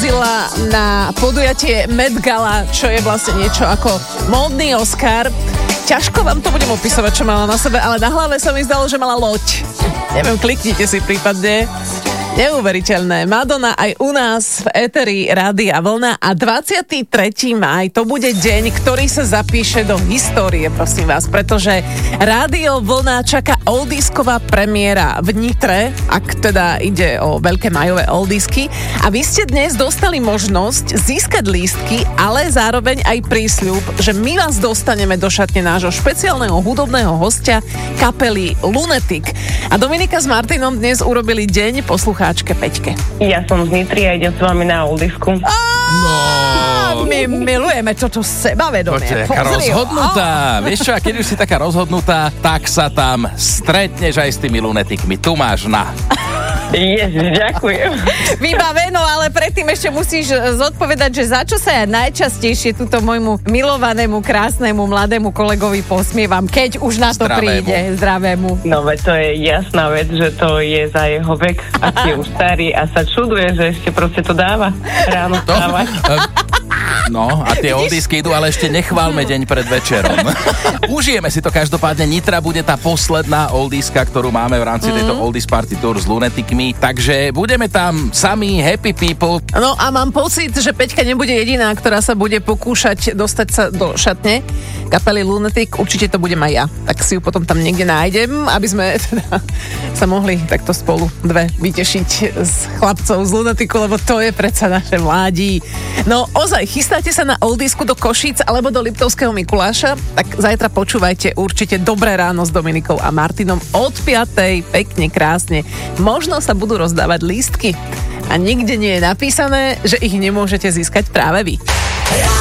dorazila na podujatie Met Gala, čo je vlastne niečo ako módny Oscar. Ťažko vám to budem opisovať, čo mala na sebe, ale na hlave sa mi zdalo, že mala loď. Neviem, kliknite si prípadne. Neuveriteľné. Madonna aj u nás v éteri Rádia Vlna a 23. máj to bude deň, ktorý sa zapíše do histórie, prosím vás, pretože Rádio Vlna čaká oldisková premiéra v Nitre, ak teda ide o veľké majové oldisky. A vy ste dnes dostali možnosť získať lístky, ale zároveň aj prísľub, že my vás dostaneme do šatne nášho špeciálneho hudobného hostia kapely Lunatic. A Dominika s Martinom dnes urobili deň poslucháčke Peťke. Ja som z Nitry a idem s vami na oldisku. No. My milujeme toto sebavedomie. Taká rozhodnutá. Vieš čo, a keď už si taká rozhodnutá, tak sa tam stretneš aj s tými lunetikmi. Tu máš na. Ježiš, ďakujem. Vybaveno, ale predtým ešte musíš zodpovedať, že za čo sa ja najčastejšie túto môjmu milovanému, krásnemu, mladému kolegovi posmievam, keď už na to príde. Zdravému. No veď to je jasná vec, že to je za jeho vek, aký je už starý a sa čuduje, že ešte proste to dáva ráno stávať. No a tie oldisky idú, ale ešte nechválme deň pred večerom. Užijeme si to každopádne. Nitra bude tá posledná oldiska, ktorú máme v rámci tejto Oldies Party Tour s Lunaticmi, takže budeme tam sami happy people. No a mám pocit, že Peťka nebude jediná, ktorá sa bude pokúšať dostať sa do šatne kapely Lunatic, určite to budem aj ja. Tak si ju potom tam niekde nájdem, aby sme teda sa mohli takto spolu dve vytešiť z chlapcov z Lunaticu, lebo to je predsa naše mládí. No ozaj, chystáte sa na oldisku do Košíc alebo do Liptovského Mikuláša? Tak zajtra počúvajte určite Dobré ráno s Dominikou a Martinom od 5:00, pekne, krásne. Možno sa budú rozdávať lístky a nikde nie je napísané, že ich nemôžete získať práve vy.